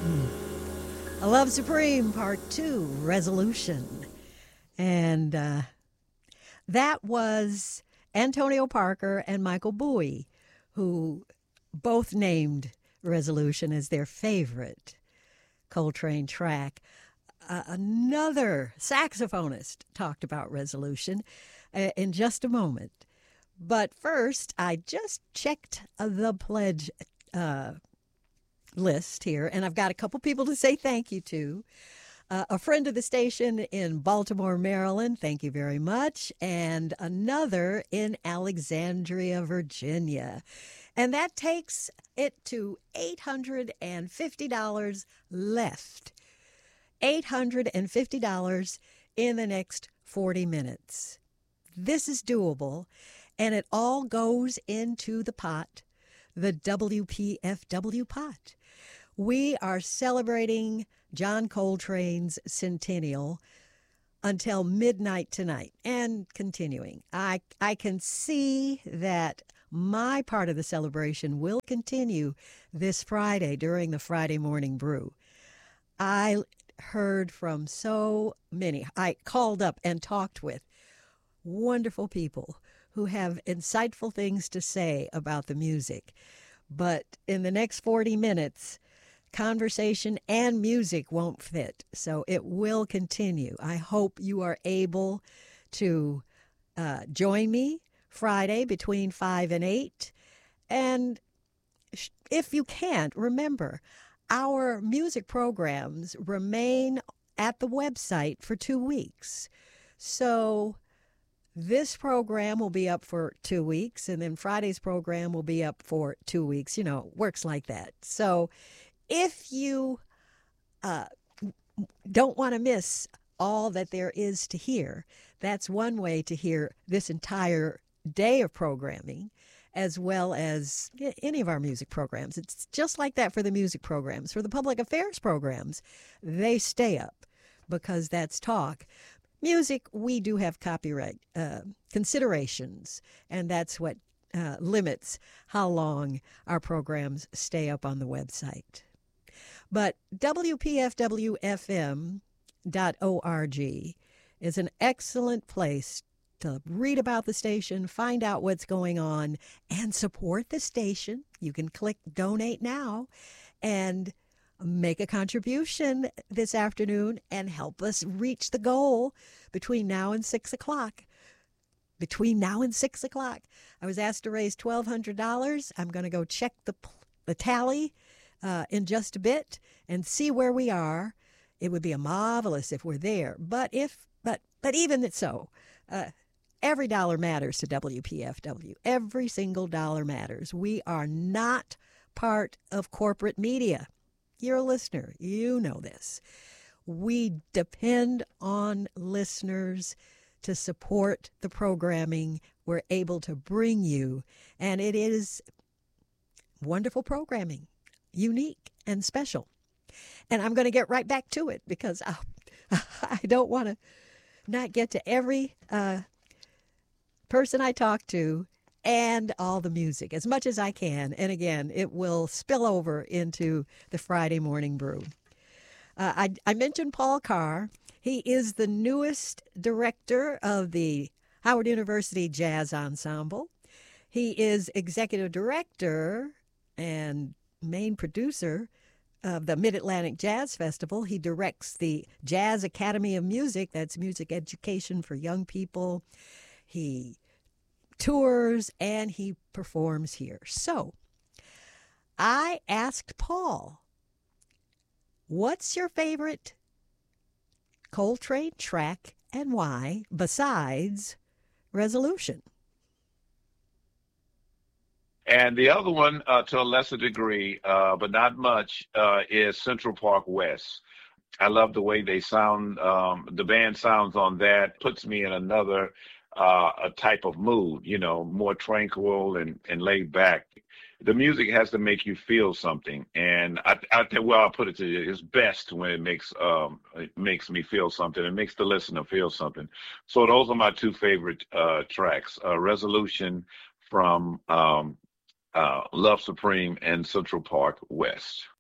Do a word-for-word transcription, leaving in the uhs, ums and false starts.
A Love Supreme, Part two, Resolution. And uh, that was Antonio Parker and Michael Bowie, who both named Resolution as their favorite Coltrane track. Uh, another saxophonist talked about Resolution uh, in just a moment. But first, I just checked uh, the pledge uh, list here, and I've got a couple people to say thank you to. Uh, a friend of the station in Baltimore, Maryland, thank you very much, and another in Alexandria, Virginia. And that takes it to eight hundred fifty dollars left. eight hundred fifty dollars in the next forty minutes. This is doable, and it all goes into the pot, the W P F W pot. We are celebrating John Coltrane's centennial until midnight tonight and continuing. I, I can see that my part of the celebration will continue this Friday during the Friday Morning Brew. I heard from so many. I called up and talked with wonderful people who have insightful things to say about the music. But in the next forty minutes, conversation and music won't fit, so it will continue. I hope you are able to uh, join me Friday between five and eight. And if you can't, remember, our music programs remain at the website for two weeks. So this program will be up for two weeks, and then Friday's program will be up for two weeks. You know, it works like that. So if you uh, don't want to miss all that there is to hear, that's one way to hear this entire day of programming, as well as any of our music programs. It's just like that for the music programs. For the public affairs programs, they stay up because that's talk. Music, we do have copyright uh, considerations, and that's what uh, limits how long our programs stay up on the website. But W P F W F M dot org is an excellent place to read about the station, find out what's going on, and support the station. You can click Donate Now and make a contribution this afternoon and help us reach the goal between now and six o'clock. Between now and six o'clock. I was asked to raise twelve hundred dollars. I'm going to go check the, the tally uh, in just a bit and see where we are. It would be a marvelous if we're there. But if, but, but even so, uh, every dollar matters to W P F W. Every single dollar matters. We are not part of corporate media. You're a listener. You know this. We depend on listeners to support the programming we're able to bring you. And it is wonderful programming, unique and special. And I'm going to get right back to it because I, I don't want to not get to every uh, person I talk to and all the music as much as I can. And again, it will spill over into the Friday Morning Brew. Uh, I, I mentioned Paul Carr. He is the newest director of the Howard University Jazz Ensemble. He is executive director and main producer of the Mid-Atlantic Jazz Festival. He directs the Jazz Academy of Music. That's music education for young people. He tours and he performs here. So I asked Paul, what's your favorite Coltrane track and why, besides Resolution? And the other one, uh, to a lesser degree, uh, but not much, uh, is Central Park West. I love the way they sound. Um, the band sounds on that puts me in another uh, a type of mood, you know, more tranquil and, and laid back. The music has to make you feel something, and I, I think, well, I'll put it to you, it's best when it makes um, it makes me feel something. It makes the listener feel something. So those are my two favorite uh, tracks: uh, Resolution from um, uh, Love Supreme and Central Park West.